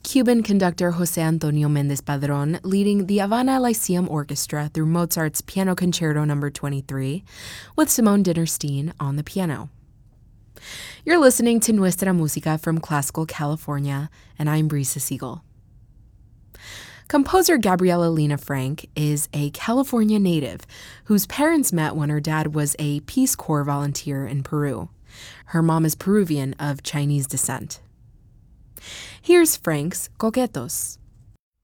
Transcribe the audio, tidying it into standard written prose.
Cuban conductor José Antonio Méndez Padrón leading the Havana Lyceum Orchestra through Mozart's Piano Concerto No. 23, with Simone Dinnerstein on the piano. You're listening to Nuestra Música from Classical California, and I'm Brisa Siegel. Composer Gabriela Lena Frank is a California native whose parents met when her dad was a Peace Corps volunteer in Peru. Her mom is Peruvian of Chinese descent. Here's Frank's Coquetos.